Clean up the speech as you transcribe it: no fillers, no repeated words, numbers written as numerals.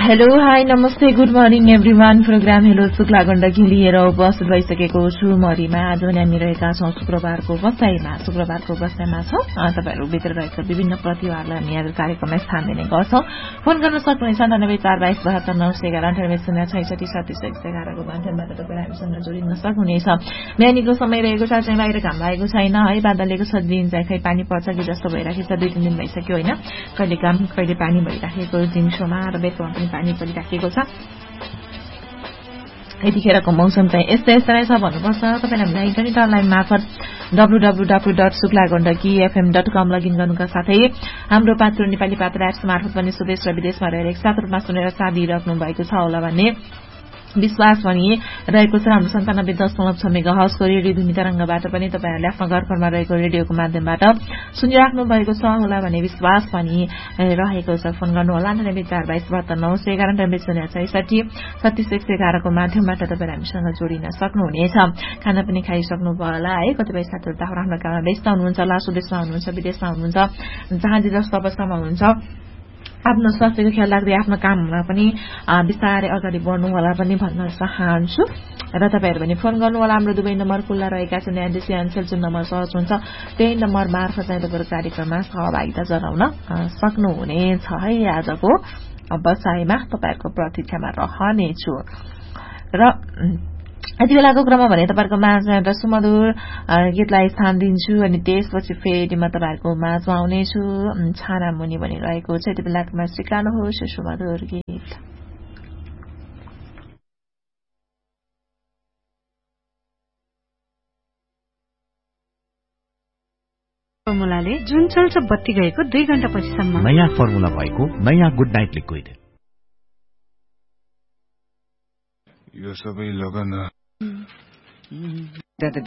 Hello hi नमस्ते good morning everyone programme hello Shukla Gandaki लिएर उपस्थित भइसकेको छु मरीमा। आज हामी रहेका छौं शुक्रबारको बसाईमा छौं। तपाईहरु भित्र रहेका विभिन्न प्रतिभाहरूलाई हामी आज कार्यक्रममा स्थान दिने गर्छौं। फोन गर्न सक्नुहुनेछ ९४२७९ को माध्यमबाट तपाईहरु हामीसँग जोडिन सक्नुहुनेछ। बिहानीको समय रहेको छ चाहिँ बाहिर घाम लागेको छैन है, बादलको छ दिन चाहिँ खै पानी पर्छ कि जस्तो भइराखेको छ। 2-3 दिन भइसक्यो हैन, कहिले घाम कहिले पानी भइराखेको दिउँसोमा र बेलुकामा पनि पानी परिराखेको छ। यतिखेरको मौसम चाहिँ यस्तै छ भन्नुपर्छ। तपाईले हामीलाई इन्टरनेट अनलाइन मार्फत www.suklagandaki.fm.com लगइन गर्नुका साथै हाम्रो पात्र नेपाली पात्र एप्स मार्फत पनि स्वदेश र विदेशमा रहेर एकसाथ रूपमा सुनेर साथ दिइराख्नु भएको छ होला भन्ने विश्वास पनि रहेको छ। हाम्रो 97.6 मेगाहर्जको रेडियो ध्वनि तरंगबाट पनि तपाईहरुले आफ्नो घरमा रहेको रेडियोको माध्यमबाट सुनिराख्नु भएको छ होला भन्ने विश्वास पनि रहेको छ। फोन गर्नु होला 98427911 को माध्यमबाट तपाईहरु हामीसँग जोडिन सक्नुहुनेछ। खाना पनि खाइसक्नु भयो होला है। कतिपय साथीहरु त आफ्नो काममा व्यस्त हुनुहुन्छ होला, स्वदेशमा हुनुहुन्छ, विदेशमा हुनुहुन्छ, जहाँ जे जस्तो अवस्थामा हुनुहुन्छ। आफ्नो स्वास्थ्यको ख्याल राख्दै आफ्नो काममा पनि बिस्तारै अगाडि बढ्नु होला पनि भन्न चाहन्छु। र तपाईहरु पनि फोन गर्नु होला। हाम्रो दुवै नम्बर खुल्ला रहेका छन्। एनडिसी एनसेल जुन नम्बर सर्च हुन्छ त्यही नम्बर मार्फत चाहिँ तपाईहरु कार्यक्रममा सहभागिता जनाउन सक्नुहुनेछ है। आजको बसाईमा तपाईहरुको प्रतीक्षामा रहनेछु। र यति बेलाको क्रममा भने तपाईहरुको माझमा एउटा सुमधुर गीतलाई स्थान दिन्छु अनि त्यसपछि फेरि म तपाईहरुको माझमा आउनेछु। छाना मुनि भनिरहेको छ यति बेलाको श्रीकानो होस् सुमधुर गीत। फर्मुलाले जुन चल्छ बत्ती गएको 2 घण्टा पछिसम्म नयाँ फर्मुला भएको नयाँ गुड नाइट लिक्विड। यो सबै लगन